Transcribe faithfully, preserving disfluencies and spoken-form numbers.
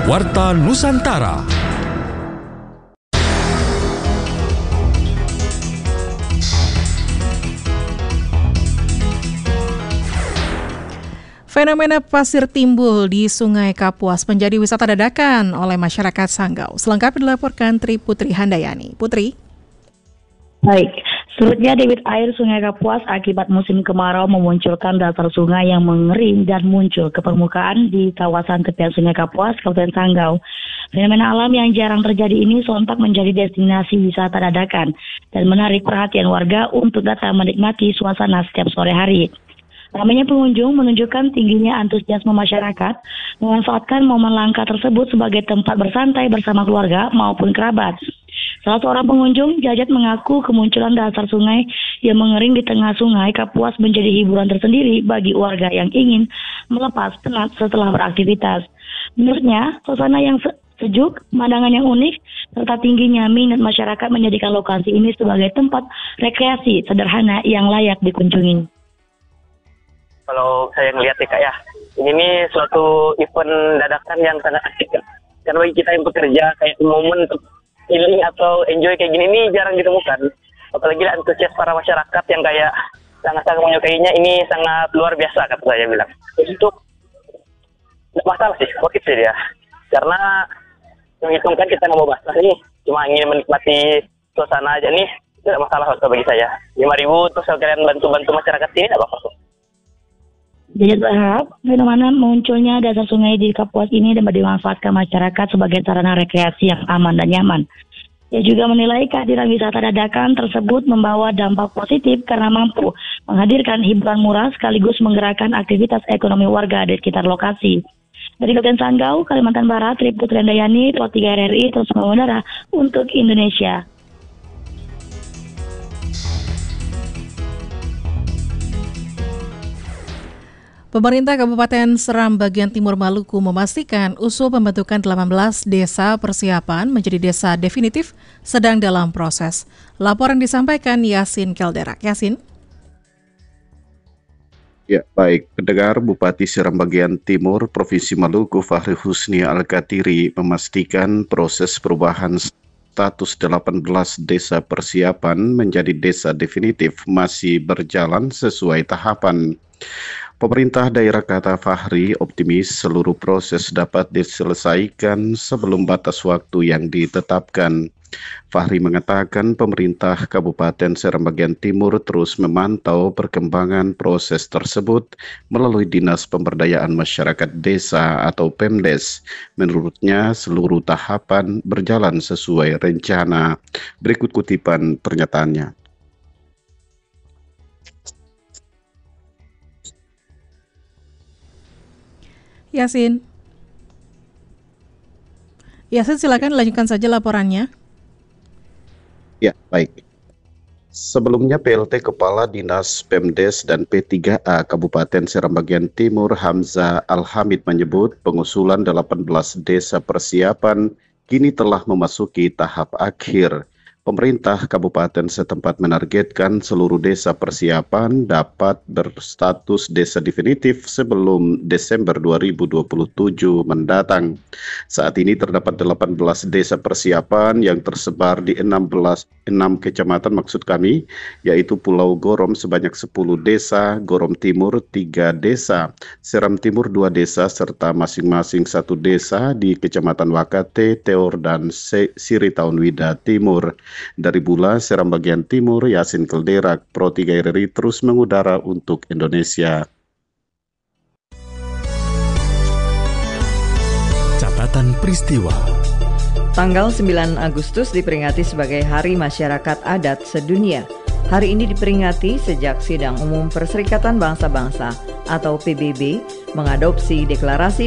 Warta Nusantara. Fenomena pasir timbul di Sungai Kapuas menjadi wisata dadakan oleh masyarakat Sanggau. Selengkapnya dilaporkan Tri Putri Handayani. Putri. Baik, surutnya debit air Sungai Kapuas akibat musim kemarau memunculkan dasar sungai yang mengering dan muncul ke permukaan di kawasan tepian Sungai Kapuas, Kabupaten Sanggau. Fenomena alam yang jarang terjadi ini sontak menjadi destinasi wisata dadakan dan menarik perhatian warga untuk datang menikmati suasana setiap sore hari. Ramainya pengunjung menunjukkan tingginya antusiasme masyarakat memanfaatkan momen langka tersebut sebagai tempat bersantai bersama keluarga maupun kerabat. Salah seorang pengunjung, Jajat, mengaku kemunculan dasar sungai yang mengering di tengah Sungai Kapuas menjadi hiburan tersendiri bagi warga yang ingin melepas penat setelah beraktivitas. Menurutnya, suasana yang se- sejuk, pemandangan yang unik, serta tingginya minat masyarakat menjadikan lokasi ini sebagai tempat rekreasi sederhana yang layak dikunjungi. Kalau saya ngelihat ya Kak ya, ini nih suatu event dadakan yang sangat asik Kak. Karena bagi kita yang bekerja, kayak momen untuk healing atau enjoy kayak gini nih jarang ditemukan. Apalagi antusias para masyarakat yang kayak sangat-sangat menyukainya, ini sangat luar biasa kata saya bilang. Untuk tidak masalah sih, oke sih dia. Karena menghitungkan kita nggak mau basah nih, cuma ingin menikmati suasana aja nih, tidak masalah bagi saya. lima ribu terus kalian bantu-bantu masyarakat sini tidak apa-apa. Jajat berharap fenomena munculnya dasar sungai di Kapuas ini dapat dimanfaatkan masyarakat sebagai sarana rekreasi yang aman dan nyaman. Ia juga menilai kehadiran wisata dadakan tersebut membawa dampak positif karena mampu menghadirkan hiburan murah sekaligus menggerakkan aktivitas ekonomi warga di sekitar lokasi. Dari Kabupaten Sanggau, Kalimantan Barat, Tri Putri Handayani, Pro tiga R R I, terus mengudara untuk Indonesia. Pemerintah Kabupaten Seram bagian Timur Maluku memastikan usul pembentukan delapan belas desa persiapan menjadi desa definitif sedang dalam proses. Laporan disampaikan Yasin Kelderak. Yasin. Ya, baik. Pendengar, Bupati Seram bagian Timur Provinsi Maluku Fahri Husni Al-Katiri memastikan proses perubahan status delapan belas desa persiapan menjadi desa definitif masih berjalan sesuai tahapan. Pemerintah daerah, kata Fahri, optimis seluruh proses dapat diselesaikan sebelum batas waktu yang ditetapkan. Fahri mengatakan pemerintah Kabupaten Seram bagian Timur terus memantau perkembangan proses tersebut melalui Dinas Pemberdayaan Masyarakat Desa atau Pemdes. Menurutnya seluruh tahapan berjalan sesuai rencana. Berikut kutipan pernyataannya. Yasin. Yasin, silakan lanjutkan saja laporannya. Ya, baik. Sebelumnya P L T Kepala Dinas Pemdes dan P tiga A Kabupaten Seram bagian Timur Hamzah Al-Hamid menyebut pengusulan delapan belas desa persiapan kini telah memasuki tahap akhir. Pemerintah kabupaten setempat menargetkan seluruh desa persiapan dapat berstatus desa definitif sebelum Desember dua ribu dua puluh tujuh mendatang. Saat ini terdapat delapan belas desa persiapan yang tersebar di enam belas enam kecamatan maksud kami, yaitu Pulau Gorom sebanyak sepuluh desa, Gorom Timur tiga desa, Seram Timur dua desa serta masing-masing satu desa di Kecamatan Wakate, Teor dan Siri Taunwida Timur. Dari Bula, Seram bagian Timur, Yasin Kelderak, Pro tiga R R I terus mengudara untuk Indonesia. Catatan peristiwa. Tanggal sembilan Agustus diperingati sebagai Hari Masyarakat Adat Sedunia. Hari ini diperingati sejak Sidang Umum Perserikatan Bangsa-Bangsa atau P B B mengadopsi Deklarasi